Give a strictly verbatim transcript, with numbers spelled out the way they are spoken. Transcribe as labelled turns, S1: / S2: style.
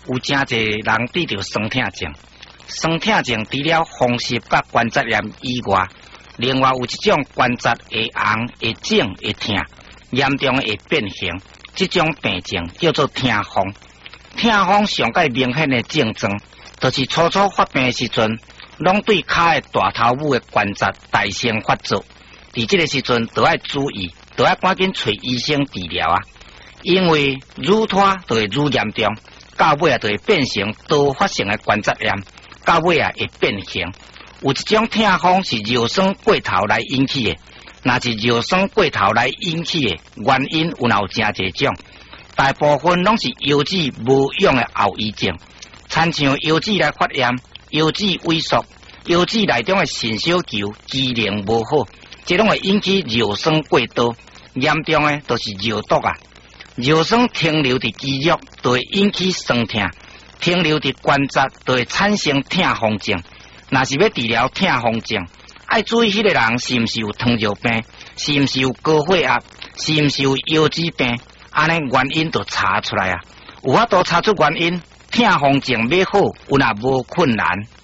S1: 有真侪人得着酸痛症。酸痛症除了风湿甲关节炎以外，另外有一种关节会红、会肿、会痛，严重会变形。这种病症叫做痛风。痛风上界明显的症状，就是初初发病的时阵，拢对骹的大头拇的关节大声发作。伫这个时阵，都要注意，都要赶紧找医生治疗啊！因为愈拖就会愈严重，到尾啊就会变成多发性的关节炎，到尾啊会变形。有一种痛风是尿酸过头来引起的，若是尿酸过头来引起的原因有有真侪种，大部分拢是腰子无用的后遗症，参像腰子来发炎、腰子萎缩、腰子内中的肾小球机能无好。这拢会引起尿酸过多，严重的都是尿毒啊！尿酸停留伫肌肉，就会引起酸痛；停留伫关节，就会产生痛风症。若是要治疗痛风症，要注意迄个人是毋是有糖尿病，是毋是有高血压，是毋是有腰子病，安尼原因就查出来啊！有法度查出原因，痛风症要好，有若无困难。